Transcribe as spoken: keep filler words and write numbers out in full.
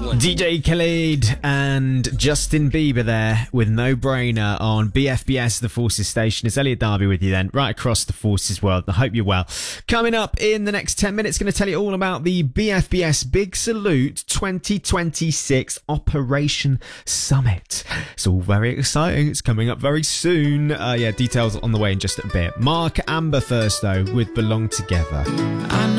D J Khaled and Justin Bieber there with No Brainer on B F B S, the Forces station. It's Elliot Darby with you then, right across the Forces world. I hope you're well. Coming up in the next ten minutes, going to tell you all about the B F B S Big Salute twenty twenty-six Operation Summit. It's all very exciting. It's coming up very soon. Uh, yeah, details on the way in just a bit. Mark Amber first though with Belong Together. I know